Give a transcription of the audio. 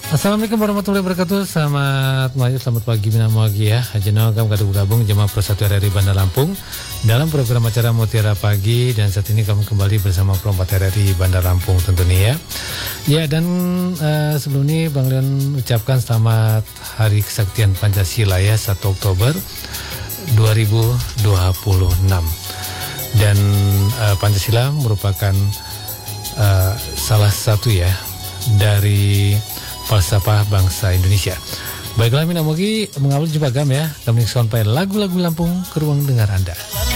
Assalamualaikum warahmatullahi wabarakatuh. Selamat malam, selamat pagi, minam pagi ya. Ajenau kami gabung Jemaah Persatuan RRI Bandar Lampung dalam program acara Mutiara Pagi, dan saat ini kami kembali bersama perompak RRI Bandar Lampung tentunya ya. Ya, dan sebelum ini Bang Leon ucapkan selamat Hari Kesaktian Pancasila ya, 1 Oktober 2026. Dan Pancasila merupakan salah satu ya dari falsafah bangsa Indonesia. Baiklah, Mina Mogi mengawali jumpa kami ya. Kami sampai lagu-lagu Lampung ke ruang dengar Anda.